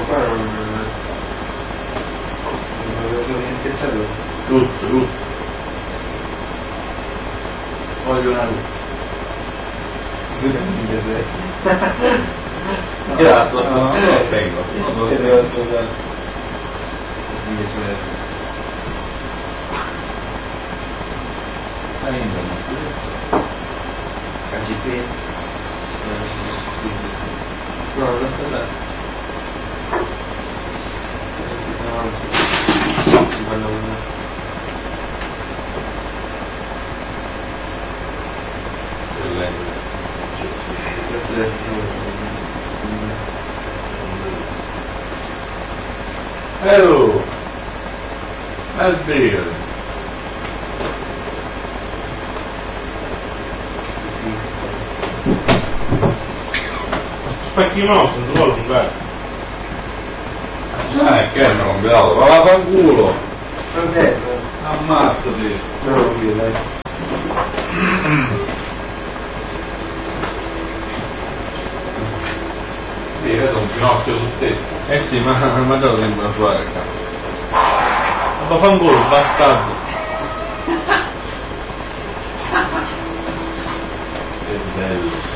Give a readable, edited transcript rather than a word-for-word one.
qua non avevo schiacciato tutto voglio una luce grazie no, non lo tengo KGP no, non sta là hello addio spacchi mouse non vuole fare che hanno cambiato ma va fanculo non serve ammazzati no non vi dai vedo un ginocchio su te sì ma te lo sembra fare ma fanculo bastardo che bello